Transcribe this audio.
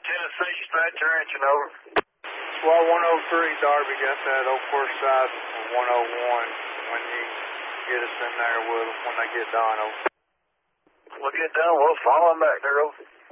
Tennessee, stretch your engine over. Well, 103, Darby got that 04 side 101. When you get us in there, when they get done, over. We'll get done. We'll follow them back there, over.